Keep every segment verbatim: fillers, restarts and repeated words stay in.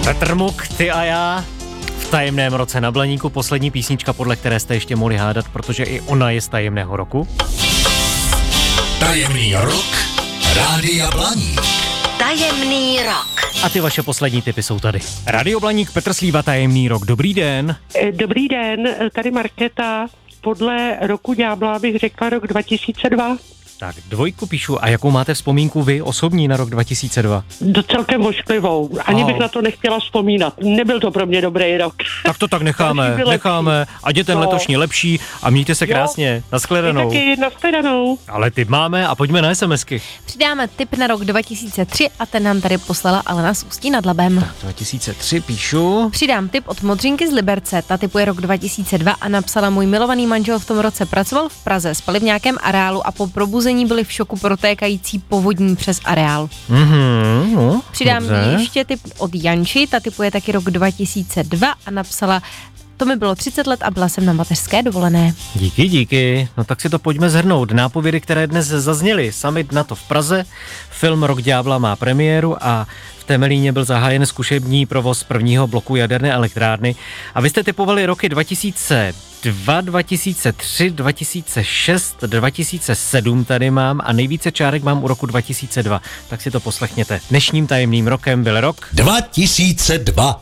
Petr Muk, Ty a já v tajemném roce na Blaníku, poslední písnička, podle které jste ještě mohli hádat, protože i ona je z tajemného roku. Tajemný rok Rádia Blaník. Tajemný rok. A ty vaše poslední tipy jsou tady. Radio Blaník, Petr Slíva, tajemný rok. Dobrý den. Dobrý den, tady Markéta. Podle roku ďábla bych řekla rok dva tisíce dva. Tak dvojku píšu. A jakou máte vzpomínku vy osobní na rok dva tisíce dva? Do celkem ošklivou. Ani Aha. bych na to nechtěla vzpomínat. Nebyl to pro mě dobrý rok. Tak to tak necháme, necháme. Ať je ten No. letošní lepší a mějte se krásně. Nashledanou. Taky nashledanou. Ale tip máme a pojďme na SMSky. Přidáme tip na rok dva tisíce tři a ten nám tady poslala Alena z Ústí nad Labem. dva tisíce tři píšu. Přidám tip od Modřinky z Liberce. Ta tipuje rok dva tisíce dva a napsala: můj milovaný manžel v tom roce pracoval v Praze, spali v nějakém areálu a po probuzení byli v šoku protékající povodní přes areál. Mhm, no, Přidám dobře. ještě tip od Janči, ta tipuje taky rok dva tisíce dva a napsala: to mi bylo třicet let a byla jsem na mateřské dovolené. Díky, díky. No tak si to pojďme shrnout. Nápovědy, které dnes zazněly. Summit NATO v Praze, film Rok ďábla má premiéru a v Temelíně byl zahájen zkušební provoz prvního bloku jaderné elektrárny. A vy jste typovali roky dva tisíce dva, dva tisíce tři, dva tisíce šest, dva tisíce sedm tady mám a nejvíce čárek mám u roku dva tisíce dva. Tak si to poslechněte. Dnešním tajemným rokem byl rok dva tisíce dva.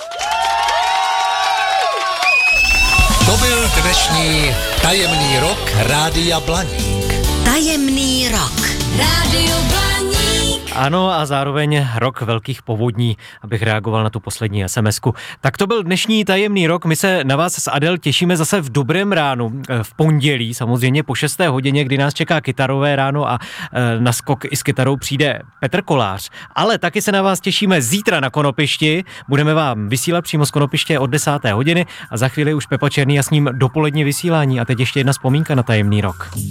To byl dnešní tajemný rok Rádia Blaník. Tajemný rok. Rádio Blaník. Ano, a zároveň rok velkých povodní, abych reagoval na tu poslední SMSku. Tak to byl dnešní tajemný rok. My se na vás s Adel těšíme zase v dobrém ránu, v pondělí, samozřejmě po šesté hodině, kdy nás čeká kytarové ráno a e, na skok i s kytarou přijde Petr Kolář. Ale taky se na vás těšíme zítra na Konopišti. Budeme vám vysílat přímo z Konopiště od desáté hodiny a za chvíli už Pepa Černý a s ním dopolední vysílání. A teď ještě jedna vzpomínka na tajemný rok.